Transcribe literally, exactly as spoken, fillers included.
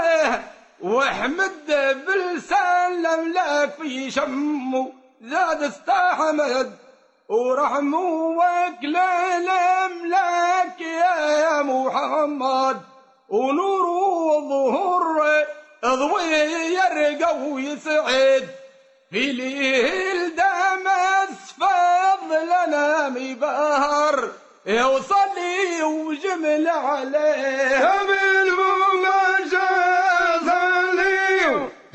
عليه واحمد بالسلم لك في شمه زاد استحمد ورحمه وكل الاملاك يا محمد ونوره وظهور ضوي يرقى ويسعد في ليل دمس فضلنا مبهر يوصلي وجمل عليه بالموت